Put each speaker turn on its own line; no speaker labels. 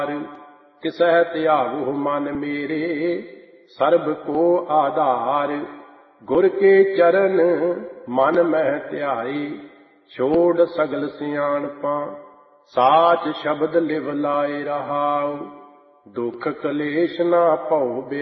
ਤਿਸਹਿ ਧਿਆਵਹੁ ਮਨ ਮੇਰੇ ਸਰਬ ਕੋ ਆਧਾਰ। ਗੁਰ ਕੇ ਚਰਨ ਮਨ ਮਹਿ ਧਿਆਏ ਛੋੜ ਸਗਲ ਸਿਆਣਪਾਂ। ਸਾਚ ਸ਼ਬਦ ਲਿਵ ਲਾਏ ਰਹਾਉ ਦੁਖ ਕਲੇਸ਼ ਨਾ ਭਉ